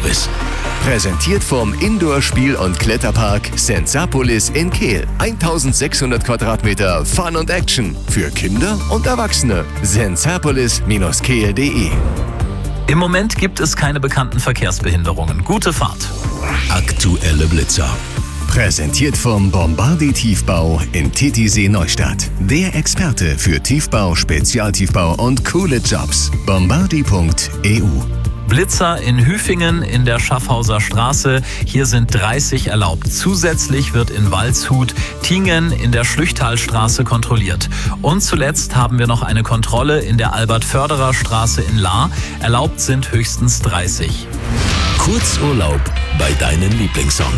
Service. Präsentiert vom Indoor-Spiel- und Kletterpark Sensapolis in Kehl. 1600 Quadratmeter Fun und Action für Kinder und Erwachsene. sensapolis-kehl.de. Im Moment gibt es keine bekannten Verkehrsbehinderungen. Gute Fahrt. Aktuelle Blitzer. Präsentiert vom Bombardi Tiefbau in Titisee Neustadt. Der Experte für Tiefbau, Spezialtiefbau und coole Jobs. Bombardi.eu. Blitzer in Hüfingen in der Schaffhauser Straße. Hier sind 30 erlaubt. Zusätzlich wird in Waldshut, Tingen in der Schlüchtalstraße kontrolliert. Und zuletzt haben wir noch eine Kontrolle in der Albert-Förderer Straße in Lahr. Erlaubt sind höchstens 30. Kurzurlaub bei deinen Lieblingssongs.